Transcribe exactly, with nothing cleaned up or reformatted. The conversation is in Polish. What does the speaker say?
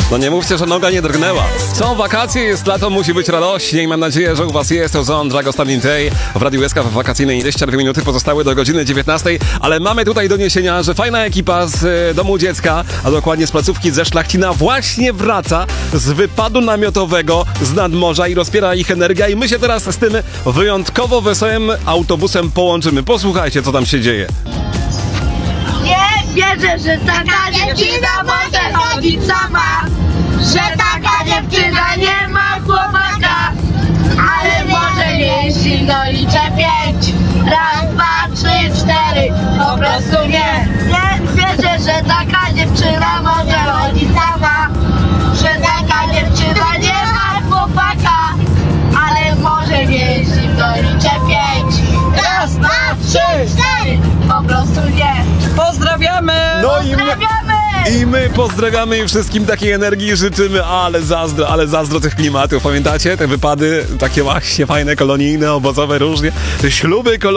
No nie mówcie, że noga nie drgnęła. Są wakacje, jest lato, musi być radośnie i mam nadzieję, że u was jest. To Zon, Drago Stalintej w Radiu S K w wakacyjnej. dwadzieścia dwie minuty pozostały do godziny dziewiętnastej, ale mamy tutaj doniesienia, że fajna ekipa z y, domu dziecka, a dokładnie z placówki ze Szlachcina właśnie wraca z wypadu namiotowego z nadmorza i rozpiera ich energia i my się teraz z tym wyjątkowo wesołym autobusem połączymy. Posłuchajcie, co tam się dzieje. Nie wierzę, że taka dziewczyna może chodzić sama, że taka dziewczyna nie ma chłopaka, ale może jeździ, no liczę pięć. Raz, dwa, trzy, cztery, po prostu nie. Nie wierzę, że taka dziewczyna może chodzić sama, że taka dziewczyna nie ma chłopaka, ale może jeździ, no liczę pięć. Raz, dwa, trzy, cztery, po prostu nie. Pozdrawiamy! No i my, Pozdrawiamy! i my pozdrawiamy i wszystkim takiej energii życzymy, ale zazdro, ale zazdro tych klimatów. Pamiętacie te wypady takie właśnie fajne, kolonijne, obozowe, różnie, te śluby kolonijne.